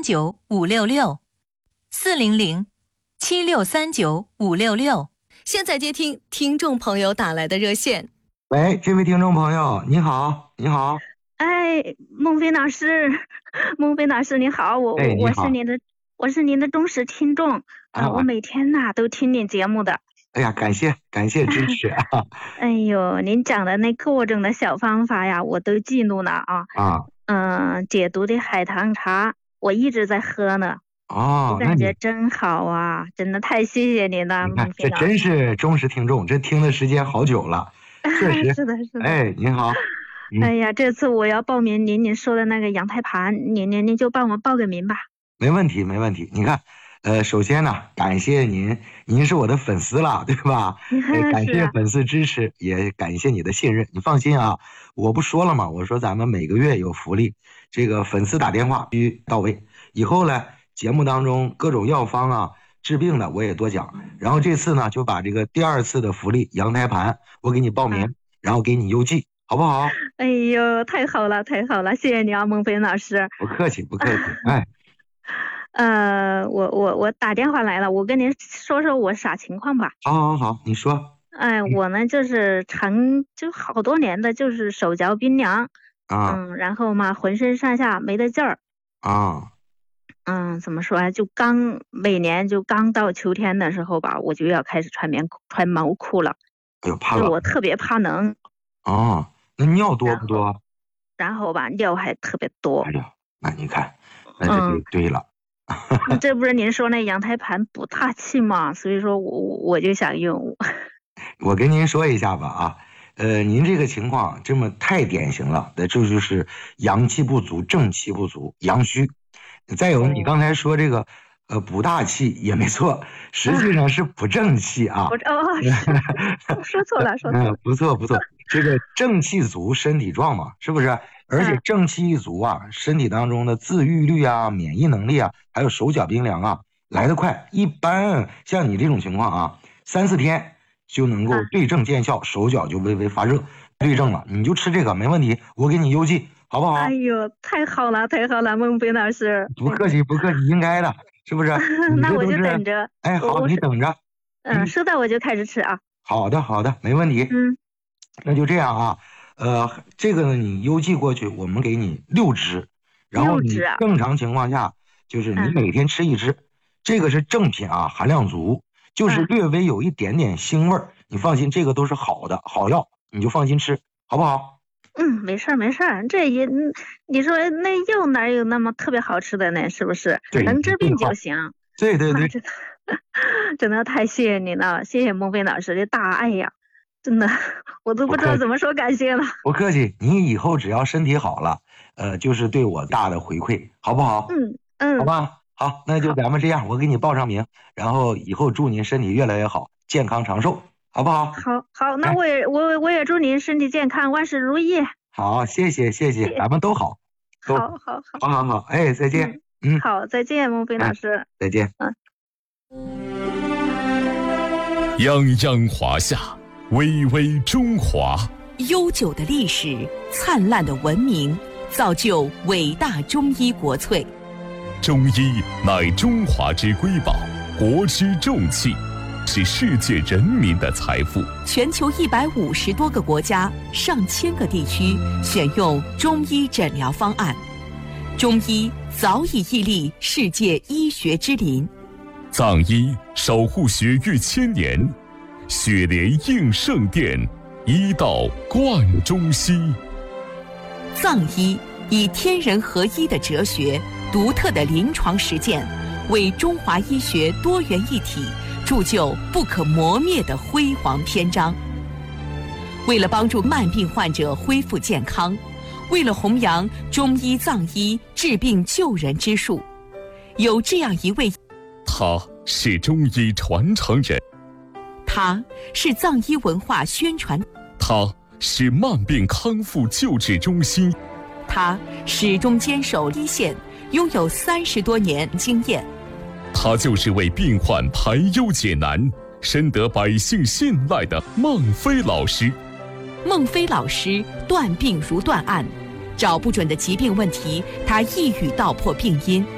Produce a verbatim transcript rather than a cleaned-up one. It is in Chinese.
九五六六，四零零七六三九五六六。 现在接听听众朋友打来的热线。 喂，这位听众朋友，你好，你好。 哎，孟非老师，孟非老师你好，我、 哎、 我是您的，我是您的忠实听众啊、呃，我每天呐都听您节目的。 哎呀，感谢感谢支持啊！ 哎呦，您讲的那各种的小方法呀，我都记录了啊。 啊， 嗯，解毒的海棠茶，我一直在喝呢。 哦， 我感觉真好啊！真的太谢谢您了， 你看这真是忠实听众，这听的时间好久了，确实是的，是的。 哎，您好。 嗯、哎呀，这次我要报名您您说的那个羊胎盘，您您您就帮我报个名吧。 没问题，没问题。你看，呃，首先呢，感谢您，您是我的粉丝了，对吧？呃、感谢粉丝支持，也感谢你的信任。你放心啊，我不说了吗？我说咱们每个月有福利，这个粉丝打电话必须到位。以后呢，节目当中各种药方啊、治病的我也多讲。然后这次呢，就把这个第二次的福利羊胎盘，我给你报名，嗯、然后给你邮寄。好不好？ 哎呦，太好了，太好了！谢谢你啊，孟非老师。 不客气，不客气。哎， 呃，我我我打电话来了，我跟您说说我啥情况吧。 好，好，好，你说。 哎，我呢就是长就好多年的，就是手脚冰凉啊， 嗯，然后嘛，浑身上下没得劲儿啊。 嗯，怎么说啊？就刚每年就刚到秋天的时候吧，我就要开始穿棉穿毛裤了。 哎呦，怕冷。 我特别怕冷。 哦。那尿多不多？ 然后, 然后吧，尿还特别多。 哎呀，那你看，那这就对了。 嗯、这不是您说那羊胎盘补大气吗？所以说我我就想用。 我跟您说一下吧啊，呃，您这个情况这么太典型了，那这就是阳气不足、正气不足、阳虚。再有，你刚才说这个。呃，补大气也没错，实际上是补正气啊。 哦，说错了，说错了。 不错不错，这个正气足，身体壮嘛，是不是？而且正气一足啊，身体当中的自愈率啊、免疫能力啊，还有手脚冰凉啊，来得快。一般像你这种情况啊，三四天就能够对症见效，手脚就微微发热，对症了，你就吃这个没问题，我给你邮寄，好不好？ 哎呦，太好了，太好了，孟非老师。 不客气，不客气，应该的。是不是？ 那我就等着。 哎，好，你等着。 嗯，收到我就开始吃啊。 好的，好的，没问题。 嗯， 那就这样啊。呃，这个呢，你邮寄过去，我们给你六支，然后你正常情况下就是你每天吃一支，嗯、这个是正品啊，含量足，就是略微有一点点腥味儿。嗯、你放心，这个都是好的好药，你就放心吃，好不好？ 嗯，没事儿没事儿，这也你说那药哪有那么特别好吃的呢？是不是？能治病就行。 对对对， 真的真的太谢谢你了，谢谢孟非老师的大爱呀！真的，我都不知道怎么说感谢了。 不客气，你以后只要身体好了，呃，就是对我大的回馈，好不好？ 嗯嗯， 好吧，好，那就咱们这样，我给你报上名，然后以后祝您身体越来越好，健康长寿。好不好？ 好，好，那我也我我也祝您身体健康，万事如意。 好，谢谢谢谢，咱们都好。 好好好， 好好好，哎，再见。 嗯，好，再见，孟非老师。 哎、再见。 嗯。 泱泱华夏，巍巍中华。 悠久的历史，灿烂的文明，造就伟大中医国粹。 中医乃中华之瑰宝，国之重器。是世界人民的财富。 全球一百五十多个国家、上千个地区选用中医诊疗方案，中医早已屹立世界医学之林。 藏医守护血域千年，血莲应圣殿，医道贯中西。 藏医以天人合一的哲学、独特的临床实践，为中华医学多元一体铸就不可磨灭的辉煌篇章。为了帮助慢病患者恢复健康，为了弘扬中医藏医治病救人之术，有这样一位， 他是中医传承人， 他是藏医文化宣传， 他是慢病康复救治中心， 他始终坚守一线，拥有三十多年经验。 他就是为病患排忧解难、深得百姓信赖的孟非老师。 孟非老师断病如断案，找不准的疾病问题，他一语道破病因，